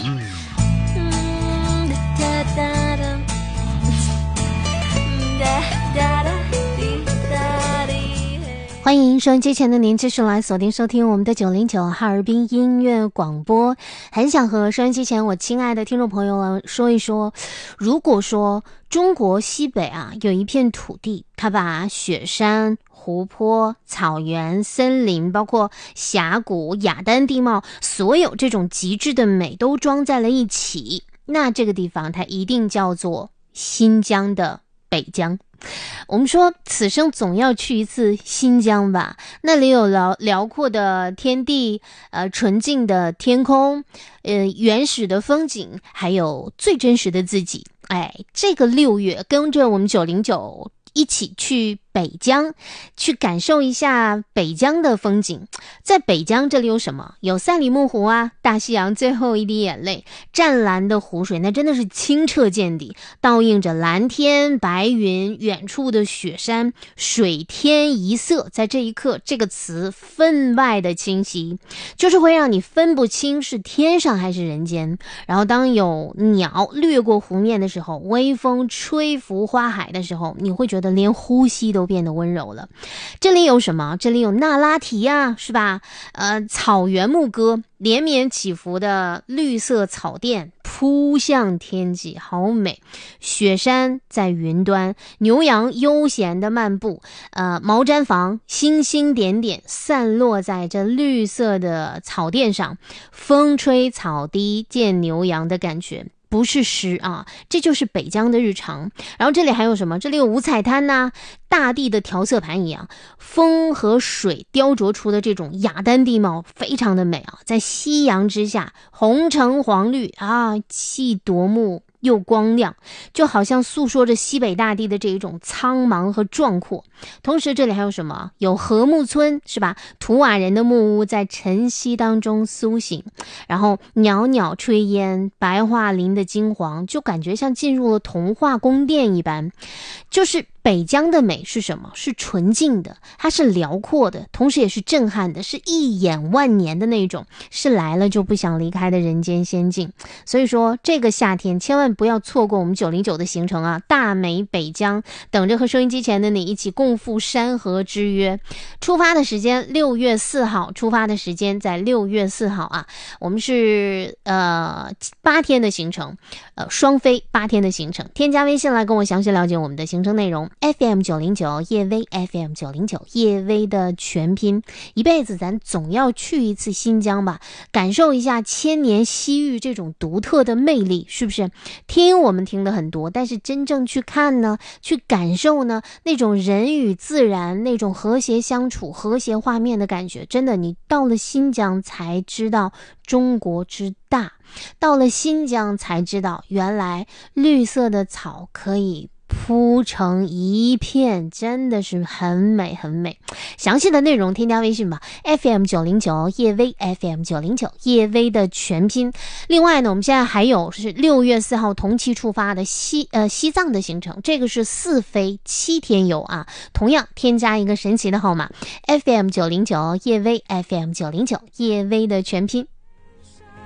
欢迎收音机前的您继续来锁定收听我们的909哈尔滨音乐广播。很想和收音机前我亲爱的听众朋友们说一说，如果说中国西北有一片土地，它把雪山、湖泊、草原、森林，包括峡谷、雅丹地貌，所有这种极致的美都装在了一起，那这个地方它一定叫做新疆的北疆。我们说此生总要去一次新疆吧，那里有辽阔的天地，纯净的天空，原始的风景，还有最真实的自己。这个6月跟着我们909一起去北疆，去感受一下北疆的风景。在北疆这里有什么？有赛里木湖大西洋最后一滴眼泪，湛蓝的湖水，那真的是清澈见底，倒映着蓝天白云，远处的雪山，水天一色。在这一刻，这个词分外的清晰，就是会让你分不清是天上还是人间。然后当有鸟掠过湖面的时候，微风吹拂花海的时候，你会觉得连呼吸都变得温柔了。这里有什么？这里有那拉提是吧？草原牧歌，连绵起伏的绿色草甸扑向天际，好美。雪山在云端，牛羊悠闲的漫步，毛毡房星星点点散落在这绿色的草甸上，风吹草低见牛羊的感觉。不是诗这就是北疆的日常。然后这里还有什么？这里有五彩滩大地的调色盘一样，风和水雕琢出的这种雅丹地貌非常的美在夕阳之下，红橙黄绿既夺目又光亮，就好像诉说着西北大地的这一种苍茫和壮阔。同时这里还有什么？有禾木村是吧？土瓦人的木屋在晨曦当中苏醒，然后袅袅炊烟，白桦林的金黄，就感觉像进入了童话宫殿一般。就是北疆的美是什么？是纯净的，它是辽阔的，同时也是震撼的，是一眼万年的那种，是来了就不想离开的人间仙境。所以说这个夏天千万不要错过我们909的行程大美北疆，等着和收音机前的你一起共赴山河之约。出发的时间6月4号，出发的时间在6月4号我们是8天的行程，双飞8天的行程。添加微信来跟我详细了解我们的行程内容， FM909 叶薇， FM909 叶薇的全拼。一辈子咱总要去一次新疆吧，感受一下千年西域这种独特的魅力，是不是？听我们听的很多，但是真正去看呢，去感受呢，那种人与自然那种和谐相处、和谐画面的感觉，真的你到了新疆才知道中国之大，到了新疆才知道原来绿色的草可以铺成一片，真的是很美很美。详细的内容添加微信吧， FM909 叶薇， FM909 叶薇的全拼。另外呢，我们现在还有是6月4号同期出发的西藏的行程，这个是4飞7天游同样添加一个神奇的号码 FM909 叶薇， FM909 叶薇的全拼。